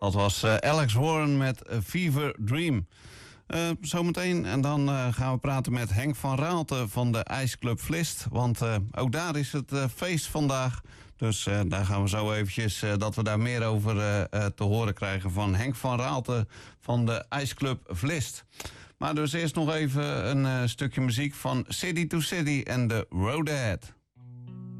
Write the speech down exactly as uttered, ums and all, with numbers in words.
Dat was uh, Alex Warren met uh, Fever Dream. Uh, zometeen en dan uh, gaan we praten met Henk van Raalte van de IJsclub Vlist. Want uh, ook daar is het uh, feest vandaag. Dus uh, daar gaan we zo eventjes, uh, dat we daar meer over uh, uh, te horen krijgen van Henk van Raalte van de IJsclub Vlist. Maar dus eerst nog even een uh, stukje muziek van City to City en de Road Ahead.